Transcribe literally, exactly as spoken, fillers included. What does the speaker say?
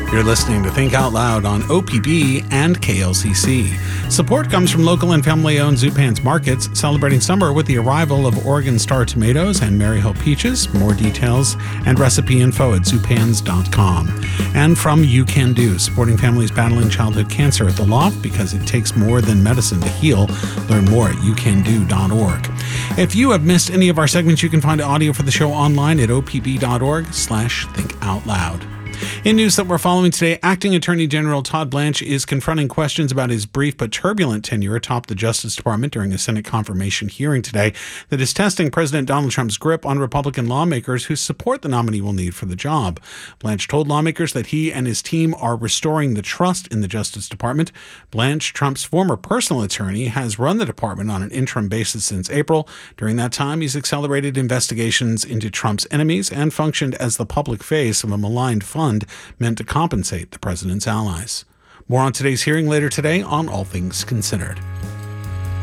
You're listening to Think Out Loud on O P B and K L C C. Support comes from local and family-owned Zupan's Markets, celebrating summer with the arrival of Oregon Star tomatoes and Maryhill peaches. More details and recipe info at zupans dot com. And from You Can Do, supporting families battling childhood cancer at the Loft because it takes more than medicine to heal. Learn more at you can do dot org. If you have missed any of our segments, you can find audio for the show online at o p b dot org slash think out loud. In news that we're following today, Acting Attorney General Todd Blanche is confronting questions about his brief but turbulent tenure atop the Justice Department during a Senate confirmation hearing today that is testing President Donald Trump's grip on Republican lawmakers whose support the nominee will need for the job. Blanche told lawmakers that he and his team are restoring the trust in the Justice Department. Blanche, Trump's former personal attorney, has run the department on an interim basis since April. During that time, he's accelerated investigations into Trump's enemies and functioned as the public face of a maligned fund meant to compensate the president's allies. More on today's hearing later today on All Things Considered.